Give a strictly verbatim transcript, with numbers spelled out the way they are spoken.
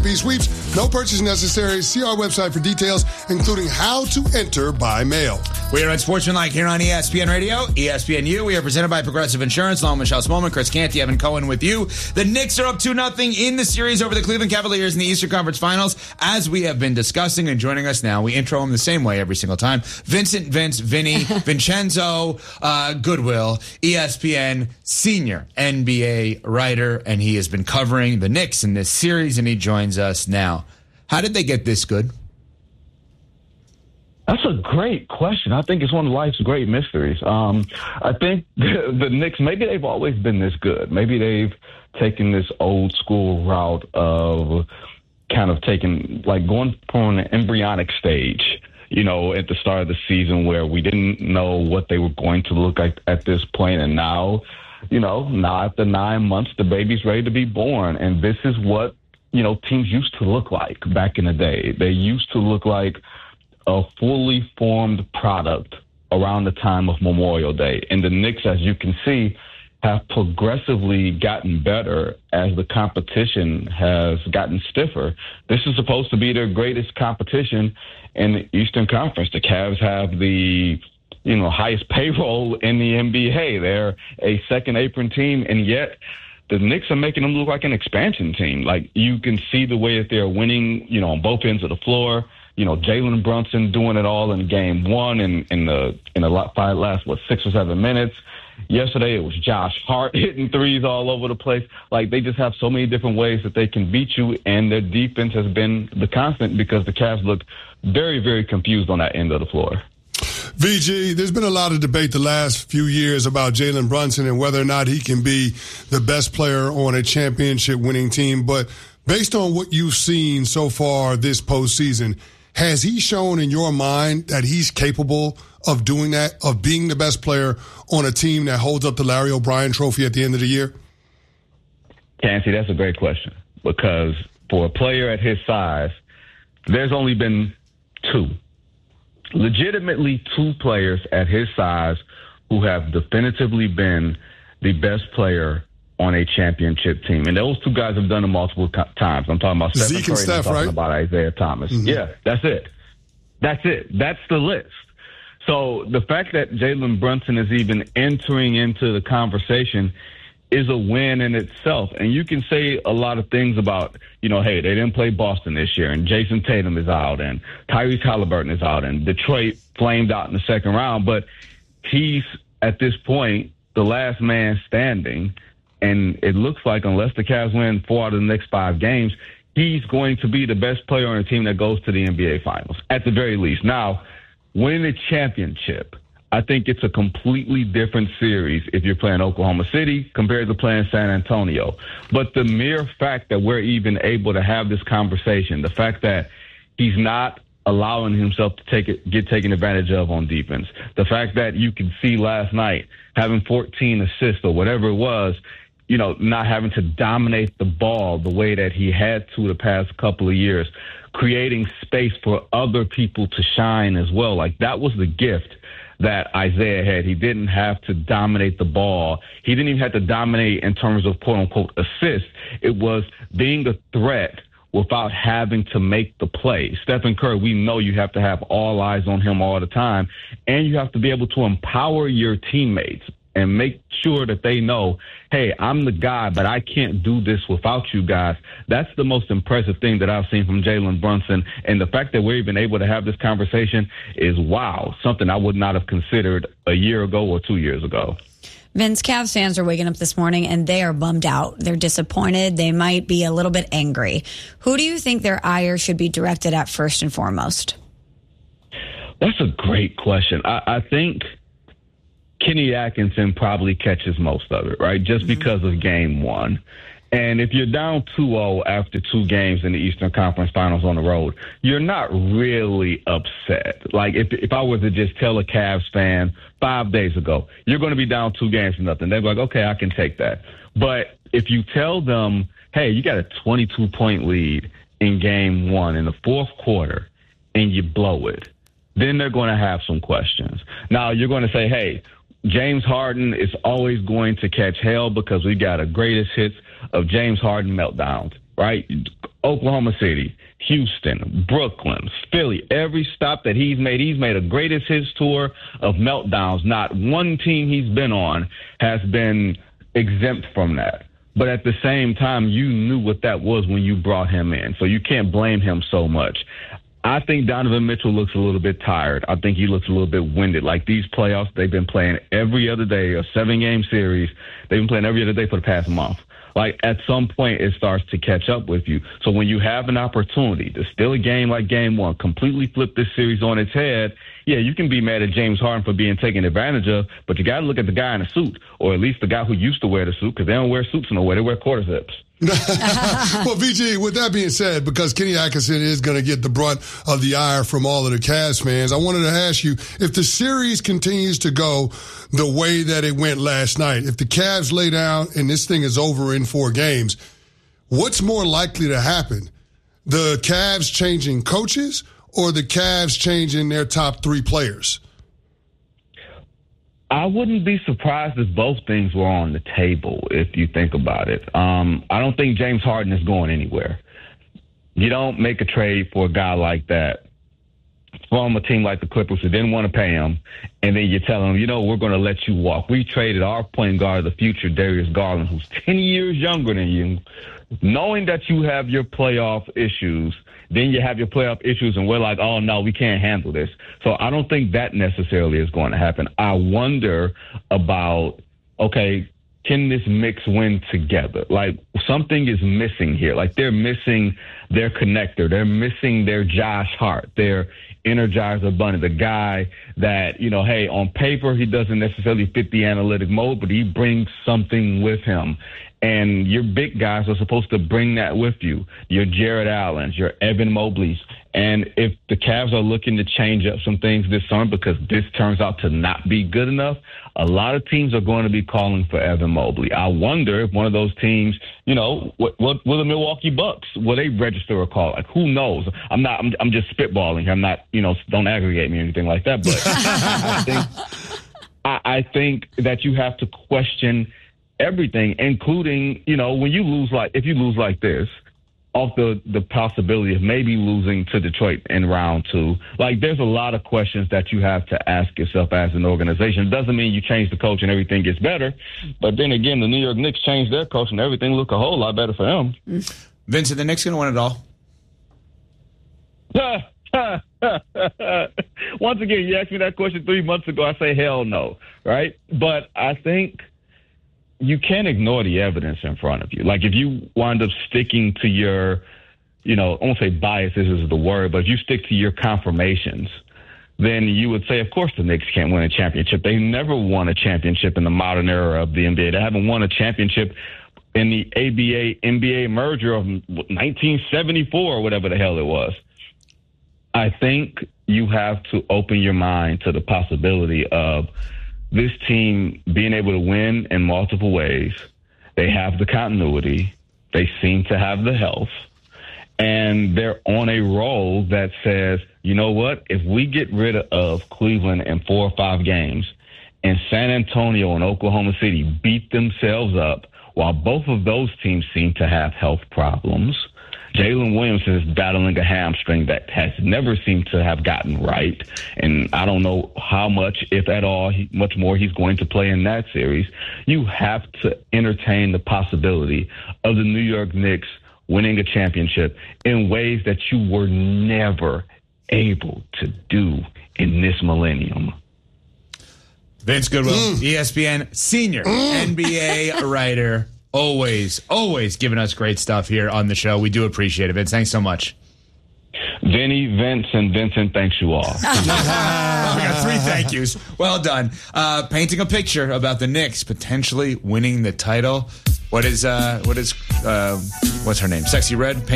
P sweeps. No purchase necessary. See our website for details, including how to enter by mail. We are at Sportsmanlike here on E S P N Radio, E S P N U. We are presented by Progressive Insurance. Long Michelle Smallman, Chris Canty, Evan Cohen with you. The Knicks are up two nothing in the series over the Cleveland Cavaliers in the Eastern Conference Finals, as we have been discussing. And joining us now, we intro him the same way every single time. Vincent, Vince, Vinny, Vincenzo uh, Goodwill, E S P N senior N B A writer, and he has been covering the Knicks in this series, and he joins us now. How did they get this good? That's a great question. I think it's one of life's great mysteries. Um, I think the, the Knicks, maybe they've always been this good. Maybe they've taken this old school route of kind of taking, like going from an embryonic stage, you know, at the start of the season where we didn't know what they were going to look like at this point. And now, you know, now after nine months, the baby's ready to be born. And this is what, you know, teams used to look like back in the day. They used to look like a fully formed product around the time of Memorial Day. And the Knicks, as you can see, have progressively gotten better as the competition has gotten stiffer. This is supposed to be their greatest competition in the Eastern Conference. The Cavs have the, you know, highest payroll in the N B A. They're a second apron team, and yet the Knicks are making them look like an expansion team. Like, you can see the way that they're winning, you know, on both ends of the floor. You know, Jalen Brunson doing it all in game one in, in the in the last, what, six or seven minutes. Yesterday, it was Josh Hart hitting threes all over the place. Like, they just have so many different ways that they can beat you, and their defense has been the constant because the Cavs look very, very confused on that end of the floor. V G, there's been a lot of debate the last few years about Jalen Brunson and whether or not he can be the best player on a championship-winning team. But based on what you've seen so far this postseason, has he shown in your mind that he's capable of doing that, of being the best player on a team that holds up the Larry O'Brien trophy at the end of the year? Canty, that's a great question, because for a player at his size, there's only been two, legitimately two players at his size who have definitively been the best player on a championship team. And those two guys have done it multiple co- times. I'm talking about Stephen Curry, and I'm talking right? about Isaiah Thomas. Mm-hmm. Yeah, that's it. That's it. That's the list. So the fact that Jalen Brunson is even entering into the conversation is a win in itself. And you can say a lot of things about, you know, hey, they didn't play Boston this year, and Jason Tatum is out, and Tyrese Halliburton is out, and Detroit flamed out in the second round. But he's, at this point, the last man standing. And it looks like, unless the Cavs win four out of the next five games, he's going to be the best player on a team that goes to the N B A Finals, at the very least. Now, winning a championship, I think it's a completely different series if you're playing Oklahoma City compared to playing San Antonio. But the mere fact that we're even able to have this conversation, the fact that he's not allowing himself to take it, get taken advantage of on defense, the fact that you can see last night having fourteen assists or whatever it was, you know, not having to dominate the ball the way that he had to the past couple of years, creating space for other people to shine as well. Like, that was the gift that Isaiah had. He didn't have to dominate the ball. He didn't even have to dominate in terms of quote-unquote assists. It was being a threat without having to make the play. Stephen Curry, we know you have to have all eyes on him all the time, and you have to be able to empower your teammates and make sure that they know, hey, I'm the guy, but I can't do this without you guys. That's the most impressive thing that I've seen from Jalen Brunson. And the fact that we're even able to have this conversation is, wow, something I would not have considered a year ago or two years ago. Vince, Cavs fans are waking up this morning and they are bummed out. They're disappointed. They might be a little bit angry. Who do you think their ire should be directed at first and foremost? That's a great question. I, I think Kenny Atkinson probably catches most of it, right? Just mm-hmm. because of game one. And if you're down two oh after two games in the Eastern Conference Finals on the road, you're not really upset. Like, if if I were to just tell a Cavs fan five days ago, you're going to be down two games to nothing, they'd be like, okay, I can take that. But if you tell them, hey, you got a twenty-two point lead in game one in the fourth quarter and you blow it, then they're going to have some questions. Now, you're going to say, hey, James Harden is always going to catch hell because we got a greatest hits of James Harden meltdowns, right? Oklahoma City, Houston, Brooklyn, Philly, every stop that he's made, he's made a greatest hits tour of meltdowns. Not one team he's been on has been exempt from that. But at the same time, you knew what that was when you brought him in. So you can't blame him so much. I think Donovan Mitchell looks a little bit tired. I think he looks a little bit winded. Like these playoffs, they've been playing every other day, a seven-game series. They've been playing every other day for the past month. Like, at some point, it starts to catch up with you. So when you have an opportunity to steal a game like game one, completely flip this series on its head, yeah, you can be mad at James Harden for being taken advantage of, but you got to look at the guy in a suit, or at least the guy who used to wear the suit, because they don't wear suits no way. They wear quarter zips. Well, V G, with that being said, because Kenny Atkinson is going to get the brunt of the ire from all of the Cavs fans, I wanted to ask you, if the series continues to go the way that it went last night, if the Cavs lay down and this thing is over in four games, what's more likely to happen? The Cavs changing coaches or the Cavs changing their top three players? I wouldn't be surprised if both things were on the table, if you think about it. Um, I don't think James Harden is going anywhere. You don't make a trade for a guy like that from a team like the Clippers who didn't want to pay him, and then you tell him, you know, we're going to let you walk. We traded our point guard of the future, Darius Garland, who's ten years younger than you, knowing that you have your playoff issues. Then you have your playoff issues, and we're like, oh, no, we can't handle this. So I don't think that necessarily is going to happen. I wonder about, okay, can this mix win together? Like, something is missing here. Like, they're missing their connector. They're missing their Josh Hart, their Energizer Bunny, the guy that, you know, hey, on paper, he doesn't necessarily fit the analytic mode, but he brings something with him. And your big guys are supposed to bring that with you. Your Jared Allens, your Evan Mobleys. And if the Cavs are looking to change up some things this summer because this turns out to not be good enough, a lot of teams are going to be calling for Evan Mobley. I wonder if one of those teams, you know, what, what will the Milwaukee Bucks, will they register a call? Like, who knows? I'm not, I'm, I'm just spitballing. I'm not, you know, don't aggregate me or anything like that. But I think, I, I think that you have to question everything, including, you know, when you lose like, if you lose like this, off the, the possibility of maybe losing to Detroit in round two, like there's a lot of questions that you have to ask yourself as an organization. It doesn't mean you change the coach and everything gets better, but then again, the New York Knicks changed their coach and everything looked a whole lot better for them. Vince, are the Knicks going to win it all? Once again, you asked me that question three months ago, I say hell no, right? But I think you can't ignore the evidence in front of you. Like, if you wind up sticking to your, you know, I won't say biases is the word, but if you stick to your confirmations, then you would say, of course, the Knicks can't win a championship. They never won a championship in the modern era of the N B A. They haven't won a championship in the A B A N B A merger of nineteen seventy-four or whatever the hell it was. I think you have to open your mind to the possibility of this team being able to win in multiple ways. They have the continuity. They seem to have the health. And they're on a roll that says, you know what? If we get rid of Cleveland in four or five games and San Antonio and Oklahoma City beat themselves up, while both of those teams seem to have health problems, Jalen Williams is battling a hamstring that has never seemed to have gotten right. And I don't know how much, if at all, he, much more he's going to play in that series. You have to entertain the possibility of the New York Knicks winning a championship in ways that you were never able to do in this millennium. Vince Goodwill, Mm. E S P N senior Mm. N B A writer. Always, always giving us great stuff here on the show. We do appreciate it, Vince. Thanks so much. Vinny, Vince, and Vincent, thanks you all. Oh, we got three thank yous. Well done. Uh, painting a picture about the Knicks potentially winning the title. What is, uh, what is, uh, what's her name? Sexy Red?